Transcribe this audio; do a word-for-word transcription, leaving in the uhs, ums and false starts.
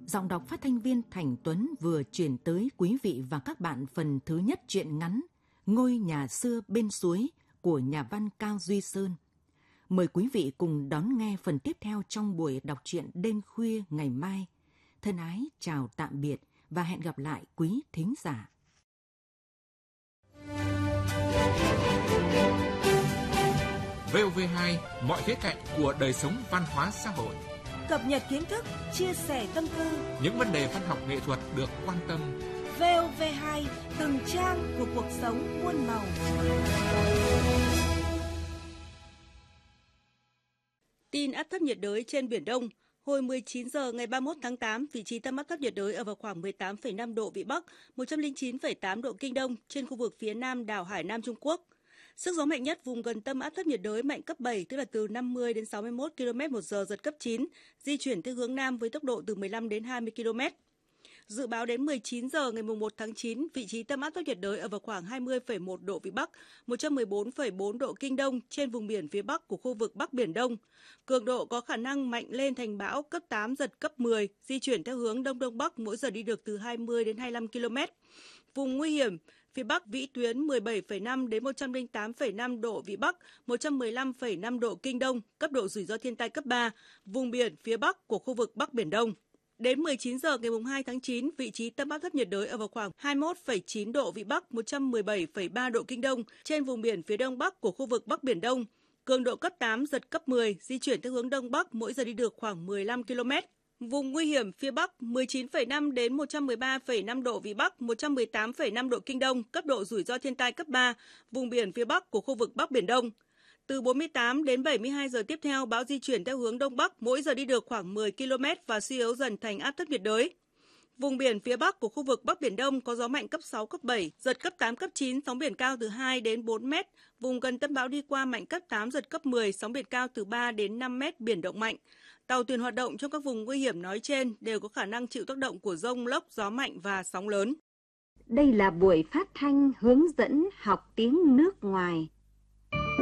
Giọng đọc phát thanh viên Thành Tuấn vừa chuyển tới quý vị và các bạn phần thứ nhất truyện ngắn Ngôi nhà xưa bên suối của nhà văn Cao Duy Sơn. Mời quý vị cùng đón nghe phần tiếp theo trong buổi đọc truyện đêm khuya ngày mai. Thân ái chào tạm biệt và hẹn gặp lại quý thính giả. vê o vê hai, mọi khía cạnh của đời sống văn hóa xã hội. Cập nhật kiến thức, chia sẻ tâm tư. Những vấn đề văn học nghệ thuật được quan tâm. vê o vê hai, từng trang của cuộc sống muôn màu. Tin áp thấp nhiệt đới trên Biển Đông. Hồi mười chín giờ ngày ba mươi mốt tháng tám, vị trí tâm áp thấp nhiệt đới ở vào khoảng mười tám phẩy năm độ Vĩ Bắc, một trăm lẻ chín phẩy tám độ Kinh Đông trên khu vực phía nam đảo Hải Nam Trung Quốc. Sức gió mạnh nhất vùng gần tâm áp thấp nhiệt đới mạnh cấp bảy, tức là từ năm mươi đến sáu mươi mốt ki lô mét một giờ, giật cấp chín, di chuyển theo hướng nam với tốc độ từ mười lăm đến hai mươi ki lô mét. Dự báo đến mười chín giờ ngày một tháng chín, vị trí tâm áp thấp nhiệt đới ở vào khoảng hai mươi phẩy một độ Vĩ Bắc, một trăm mười bốn phẩy bốn độ Kinh Đông trên vùng biển phía Bắc của khu vực Bắc Biển Đông. Cường độ có khả năng mạnh lên thành bão cấp tám, giật cấp mười, di chuyển theo hướng Đông Đông Bắc, mỗi giờ đi được từ hai mươi đến hai mươi lăm ki lô mét. Vùng nguy hiểm, phía Bắc vĩ tuyến mười bảy phẩy năm đến một trăm lẻ tám phẩy năm độ Vĩ Bắc, một trăm mười lăm phẩy năm độ Kinh Đông, cấp độ rủi ro thiên tai cấp ba, vùng biển phía Bắc của khu vực Bắc Biển Đông. Đến mười chín giờ ngày hai tháng chín, vị trí tâm áp thấp nhiệt đới ở vào khoảng hai mươi mốt phẩy chín độ Vĩ Bắc, một trăm mười bảy phẩy ba độ Kinh Đông trên vùng biển phía Đông Bắc của khu vực Bắc Biển Đông. Cường độ cấp tám, giật cấp mười, di chuyển theo hướng Đông Bắc, mỗi giờ đi được khoảng mười lăm ki lô mét. Vùng nguy hiểm phía Bắc mười chín phẩy năm đến một trăm mười ba phẩy năm độ Vĩ Bắc, một trăm mười tám phẩy năm độ Kinh Đông, cấp độ rủi ro thiên tai cấp ba, vùng biển phía Bắc của khu vực Bắc Biển Đông. Từ bốn mươi tám đến bảy mươi hai giờ tiếp theo, bão di chuyển theo hướng Đông Bắc, mỗi giờ đi được khoảng mười ki lô mét và suy yếu dần thành áp thấp nhiệt đới. Vùng biển phía Bắc của khu vực Bắc Biển Đông có gió mạnh cấp sáu, cấp bảy, giật cấp tám, cấp chín, sóng biển cao từ hai đến bốn mét. Vùng gần tâm bão đi qua mạnh cấp tám, giật cấp mười, sóng biển cao từ ba đến năm mét, biển động mạnh. Tàu thuyền hoạt động trong các vùng nguy hiểm nói trên đều có khả năng chịu tác động của dông lốc, gió mạnh và sóng lớn. Đây là buổi phát thanh hướng dẫn học tiếng nước ngoài